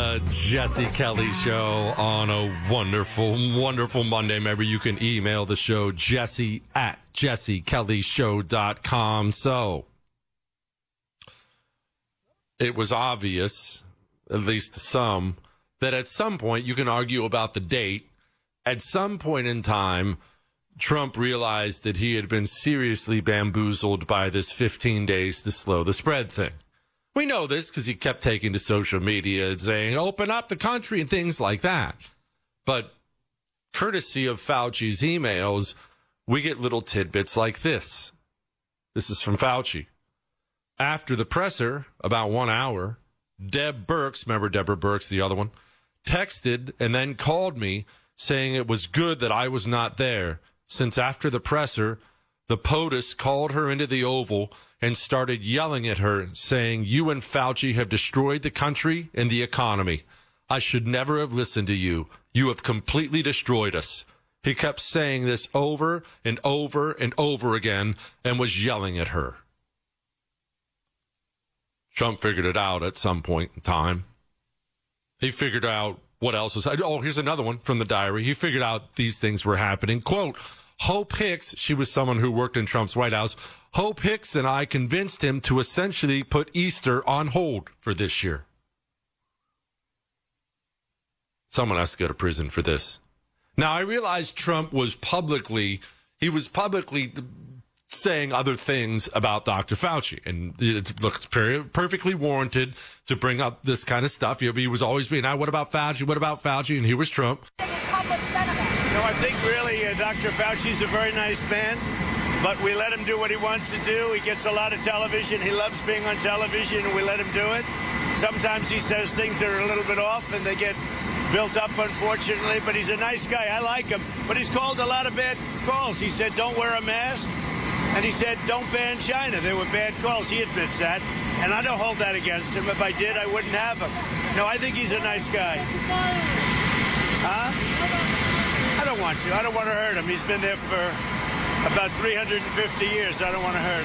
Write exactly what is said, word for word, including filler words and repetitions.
the Jesse Kelly Show on a wonderful, wonderful Monday. Remember, you can email the show, jesse at jesse kelly show dot com. So, it was obvious, at least to some, that at some point, you can argue about the date. At some point in time, Trump realized that he had been seriously bamboozled by this fifteen days to slow the spread thing. We know this because he kept taking to social media and saying, open up the country and things like that. But courtesy of Fauci's emails, we get little tidbits like this. This is from Fauci. After the presser, about one hour, Deb Birx, remember Deborah Birx, the other one, texted and then called me saying it was good that I was not there, since after the presser, the POTUS called her into the Oval and started yelling at her, saying, you and Fauci have destroyed the country and the economy. I should never have listened to you. You have completely destroyed us. He kept saying this over and over and over again and was yelling at her. Trump figured it out at some point in time. He figured out what else was. Oh, here's another one from the diary. He figured out these things were happening. Quote, Hope Hicks, she was someone who worked in Trump's White House. Hope Hicks and I convinced him to essentially put Easter on hold for this year. Someone has to go to prison for this. Now, I realize Trump was publicly, he was publicly saying other things about Doctor Fauci. And it looks perfectly warranted to bring up this kind of stuff. He was always being, ah, what about Fauci? What about Fauci? And here was Trump. No, I think really uh, Doctor Fauci's a very nice man, but we let him do what he wants to do. He gets a lot of television. He loves being on television, and we let him do it. Sometimes he says things that are a little bit off, and they get built up, unfortunately, but he's a nice guy. I like him, but he's called a lot of bad calls. He said, don't wear a mask, and he said, don't ban China. They were bad calls. He admits that, and I don't hold that against him. If I did, I wouldn't have him. No, I think he's a nice guy. Huh? I don't want to. I don't want to hurt him. He's been there for about three hundred fifty years. I don't want to hurt him.